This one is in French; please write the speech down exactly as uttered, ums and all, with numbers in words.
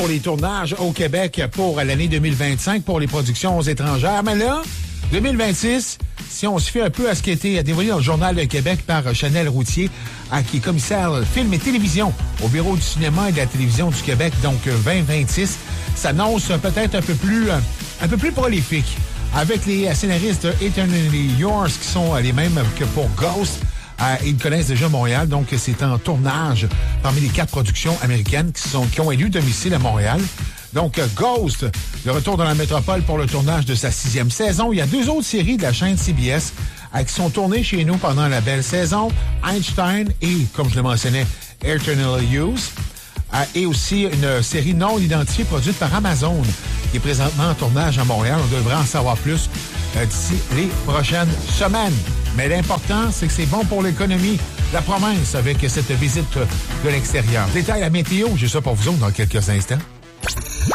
pour les tournages au Québec pour l'année deux mille vingt-cinq pour les productions étrangères. Mais là, deux mille vingt-six, si on se fait un peu à ce qui a été dévoilé dans le Journal de Québec par Chanel Routier, qui est commissaire film et télévision au Bureau du cinéma et de la télévision du Québec, donc vingt vingt-six, s'annonce peut-être un peu plus, un peu plus prolifique. Avec les scénaristes de Eternally Yours qui sont les mêmes que pour Ghost. Euh, ils connaissent déjà Montréal, donc c'est en tournage parmi les quatre productions américaines qui, sont, qui ont élu domicile à Montréal. Donc, euh, Ghost, le retour dans la métropole pour le tournage de sa sixième saison. Il y a deux autres séries de la chaîne C B S euh, qui sont tournées chez nous pendant la belle saison. Einstein et, comme je le mentionnais, Eternal Use. Euh, et aussi une série non identifiée produite par Amazon qui est présentement en tournage à Montréal. On devrait en savoir plus euh, d'ici les prochaines semaines. Mais l'important, c'est que c'est bon pour l'économie de la province avec cette visite de l'extérieur. Détail la météo, j'ai ça pour vous autres dans quelques instants.